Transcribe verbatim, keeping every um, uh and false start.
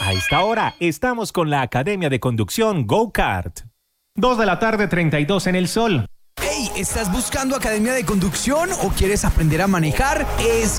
A esta hora estamos con la Academia de Conducción Go Kart. Dos de la tarde, treinta y dos en el sol. Hey, ¿estás buscando academia de conducción o quieres aprender a manejar? Es